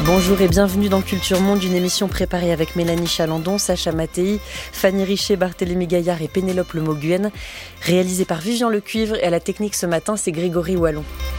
Bonjour et bienvenue dans Culture Monde, une émission préparée avec Mélanie Chalandon, Sacha Mattei, Fanny Richet, Barthélémy Gaillard et Pénélope Lemoguen, réalisée par Vivian Lecuivre et à la technique ce matin c'est Grégory Wallon.